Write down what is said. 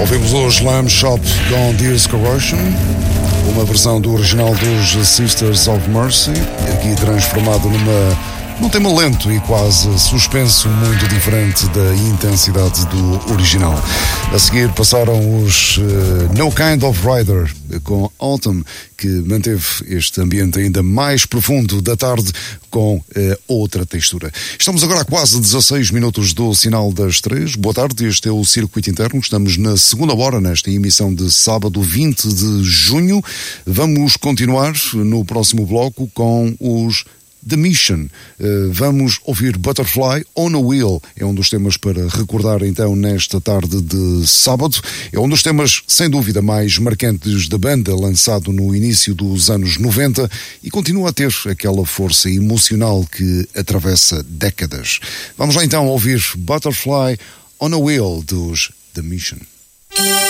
Ouvimos hoje Lamb Shop com Dear's Corrosion, uma versão do original dos Sisters of Mercy, aqui transformado num tema lento e quase suspenso, muito diferente da intensidade do original. A seguir passaram os No Kind of Rider com Autumn, que manteve este ambiente ainda mais profundo da tarde com outra textura. Estamos agora a quase 16 minutos do sinal das 3. Boa tarde, este é o Circuito Interno. Estamos na segunda hora nesta emissão de sábado 20 de junho. Vamos continuar no próximo bloco com os The Mission. Vamos ouvir Butterfly on a Wheel. É um dos temas para recordar então nesta tarde de sábado. É um dos temas sem dúvida mais marcantes da banda, lançado no início dos anos 90 e continua a ter aquela força emocional que atravessa décadas. Vamos lá então ouvir Butterfly on a Wheel dos The Mission.